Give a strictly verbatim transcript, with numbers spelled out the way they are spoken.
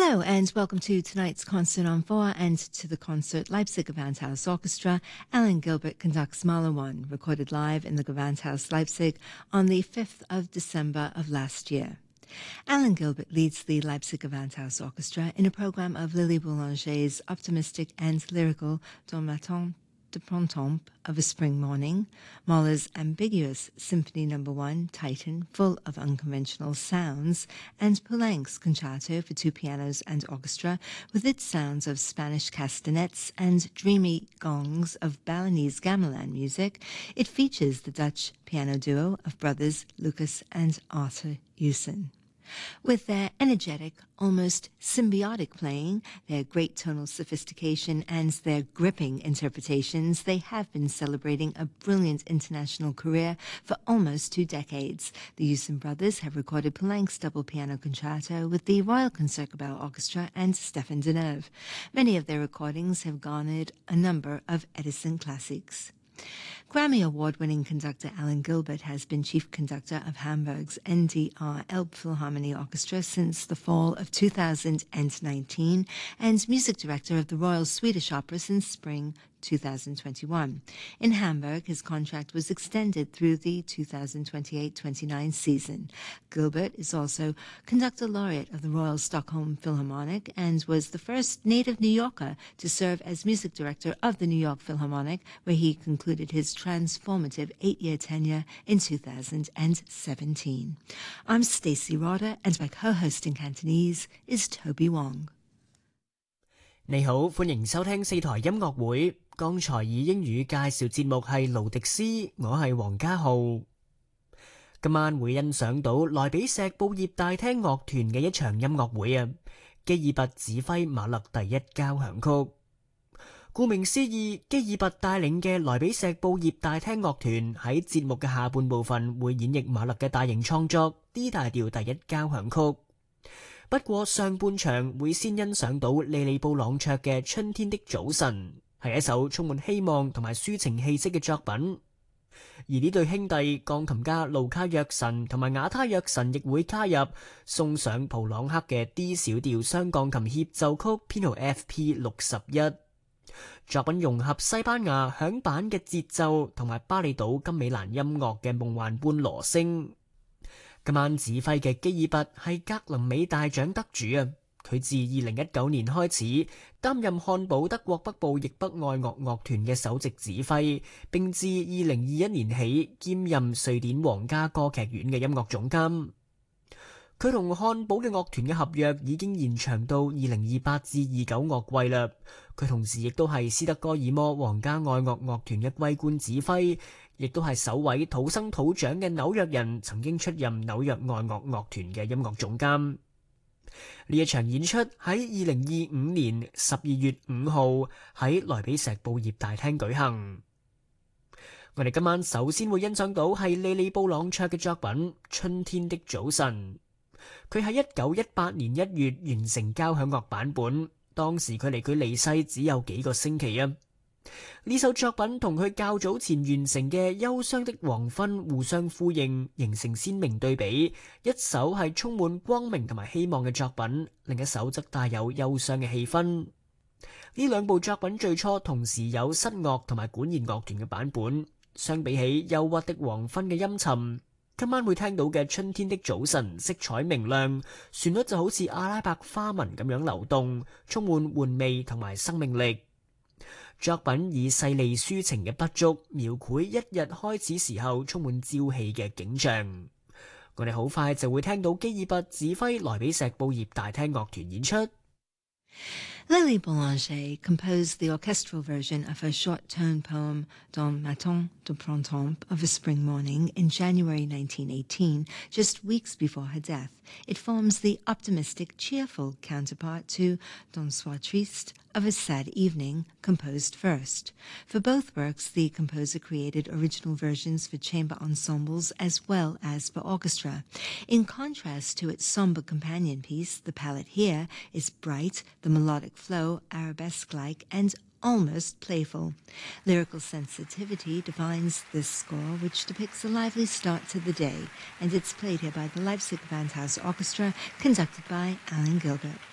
Hello and welcome to tonight's Concert on Four and to the concert Leipzig Gewandhaus Orchestra. Alan Gilbert conducts Mahler one, recorded live in the Gewandhaus Leipzig on the fifth of December of last year. Alan Gilbert leads the Leipzig Gewandhaus Orchestra in a program of Lily Boulanger's optimistic and lyrical Dans Matin de Printemps of a Spring Morning, Mahler's ambiguous Symphony Number One, Titan, full of unconventional sounds, and Poulenc's Concerto for two pianos and orchestra, with its sounds of Spanish castanets and dreamy gongs of Balinese gamelan music. It features the Dutch piano duo of brothers Lucas and Arthur Hewson. With their energetic, almost symbiotic playing, their great tonal sophistication, and their gripping interpretations, they have been celebrating a brilliant international career for almost two decades. The Hewson brothers have recorded Poulenc's double piano concerto with the Royal Concertgebouw Orchestra and Stefan Deneuve. Many of their recordings have garnered a number of Edison classics. Grammy Award-winning conductor Alan Gilbert has been chief conductor of Hamburg's N D R Elbphilharmonie Orchestra since the fall of two thousand nineteen and music director of the Royal Swedish Opera since spring two thousand twenty-one. In Hamburg, his contract was extended through the two thousand twenty-eight twenty-nine season. Gilbert is also conductor laureate of the Royal Stockholm Philharmonic and was the first native New Yorker to serve as music director of the New York Philharmonic, where he concluded his transformative eight-year tenure in two thousand seventeen. I'm Stacey Roder, and my co-host in Cantonese is Toby Wong. 你好，歡迎收聽四台音樂會。剛才以英語介紹節目係勞迪斯，我係黃家浩。今晚會欣賞到萊比錫布業大廳樂團嘅一場音樂會啊，基爾拔指揮馬勒第一交響曲。顧名思義，基爾拔帶領嘅萊比錫布業大廳樂團喺節目嘅下半部分會演繹馬勒嘅大型創作 D 大調第一交響曲。不過上半場會先欣賞到莉莉布朗卓嘅《春天的早晨》，係一首充滿希望同埋抒情氣息嘅作品。而呢對兄弟鋼琴家盧卡約神同埋瓦他約神亦會加入，送上普朗克嘅 D 小調雙鋼琴協奏曲編號 F P 六十一。作品融合西班牙響板嘅節奏同埋巴厘島金美蘭音樂嘅夢幻般羅聲。今晚指揮嘅基爾拔係格林美大獎得主啊！佢自二零一九年開始擔任漢堡德國北部易北愛樂樂團嘅首席指揮，並自二零二一年起兼任瑞典皇家歌劇院嘅音樂總監。佢同漢堡嘅樂團嘅合約已經延長到二零二八至二九樂季啦。佢同時亦都係斯德哥爾摩皇家愛樂樂團嘅桂冠指揮，亦都係首位土生土長嘅紐約人，曾經出任紐約愛樂樂團嘅音樂總監。呢一場演出喺二零二五年十二月五號喺萊比錫布業大廳舉行。我哋今晚首先會欣賞到係莉莉布朗卓嘅作品《春天的早晨》。佢喺一九一八年一月完成交響樂版本，當時佢離佢離世只有幾個星期啊。呢首作品同佢較早前完成嘅《憂傷的黃昏》互相呼應，形成鮮明對比。一首係充滿光明同埋希望嘅作品，另一首則帶有憂傷嘅氣氛。呢兩部作品最初同時有室樂同埋管弦樂團嘅版本，相比起憂鬱的黃昏嘅陰沉，今晚會聽到嘅春天的早晨色彩明亮，旋律就好似阿拉伯花紋咁樣流動，充滿玩味同埋生命力。作品以細膩抒情嘅筆觸描繪一日開始時候充滿朝氣嘅景象。我哋好快就會聽到基爾拔指揮萊比錫布業大廳樂團演出。 Lily Boulanger composed the orchestral version of her short-tone poem Dans Matin de Printemps of a Spring Morning in January nineteen eighteen, just weeks before her death. It forms the optimistic, cheerful counterpart to D'un Soir Triste of a Sad Evening, composed first. For both works, the composer created original versions for chamber ensembles as well as for orchestra. In contrast to its somber companion piece, the palette here is bright, the melodic flow arabesque-like, and almost playful. Lyrical sensitivity defines this score, which depicts a lively start to the day, and it's played here by the Leipzig Gewandhaus Orchestra, conducted by Alan Gilbert.